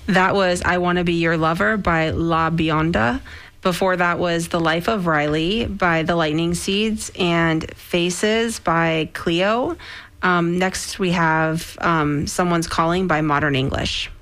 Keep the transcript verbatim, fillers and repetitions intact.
That was I Want to Be Your Lover by La Bionda. Before that was The Life of Riley by The Lightning Seeds and Faces by Cleo. Um, next we have um, Someone's Calling by Modern English.